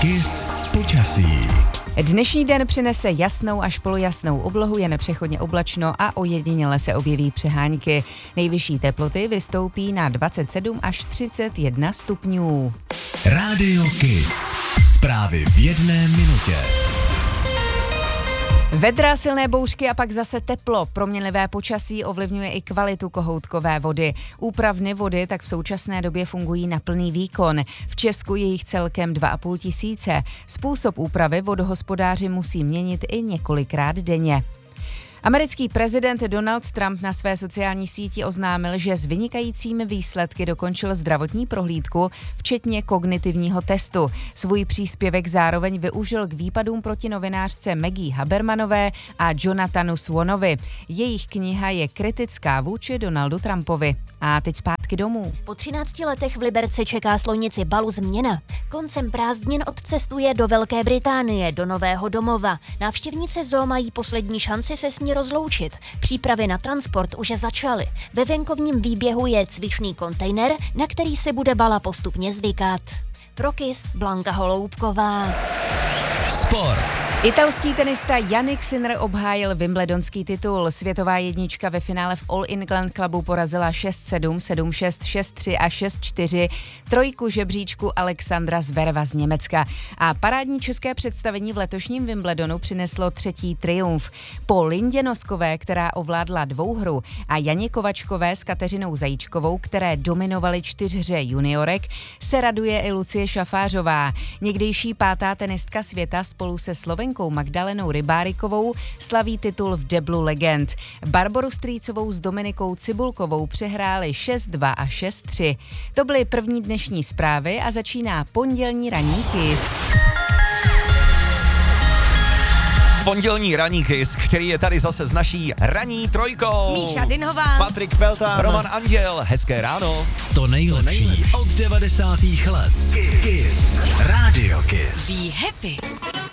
Kiss počasí. Dnešní den přinese jasnou až polojasnou oblohu, jen přechodně oblačno a ojediněle se objeví přehánky. Nejvyšší teploty vystoupí na 27 až 31 stupňů. Rádio Kiss. Zprávy v 1 minutě. Vedra, silné bouřky a pak zase teplo. Proměnlivé počasí ovlivňuje i kvalitu kohoutkové vody. Úpravny vody tak v současné době fungují na plný výkon. V Česku je jich celkem 2,5 tisíce. Způsob úpravy vodohospodáři musí měnit i několikrát denně. Americký prezident Donald Trump na své sociální síti oznámil, že s vynikajícími výsledky dokončil zdravotní prohlídku, včetně kognitivního testu. Svůj příspěvek zároveň využil k výpadům proti novinářce Maggie Habermanové a Jonathanu Swanovi. Jejich kniha je kritická vůči Donaldu Trumpovi. A teď zpátky domů. Po 13 letech v Liberci čeká slonici Balu změna. Koncem prázdnin odcestuje do Velké Británie, do nového domova. Návštěvníci zoo mají poslední šanci se s ní rozloučit. Přípravy na transport už začaly. Ve venkovním výběhu je cvičný kontejner, na který se bude Bala postupně zvykat. Pro Kiss Blanka Holoubková. Sport. Italský tenista Jannik Sinner obhájil wimbledonský titul. Světová jednička ve finále v All England Clubu porazila 6-7, 7-6, 6-3 a 6-4 trojku žebříčku Alexandra Zvereva z Německa. A parádní české představení v letošním Wimbledonu přineslo 3. triumf. Po Lindě Noskové, která ovládla dvouhru, a Janě Kovačkové s Kateřinou Zajíčkovou, které dominovaly 4 juniorek, se raduje i Lucie Šafářová. Někdejší 5. tenistka světa spolu se Slovenkou Magdalenou Rybárikovou slaví titul v deblu legend. Barboru Strýcovou s Dominikou Cibulkovou přehráli 6-2 a 6-3. To byly první dnešní zprávy a začíná pondělní ranní Kiss. Pondělní ranní Kiss, který je tady zase s naší ranní trojkou. Míša Dinhová, Patrik Pelta, Roman Anděl. Hezké ráno. To nejlepší od 90. let. Kiss. Rádio Kiss. Be happy.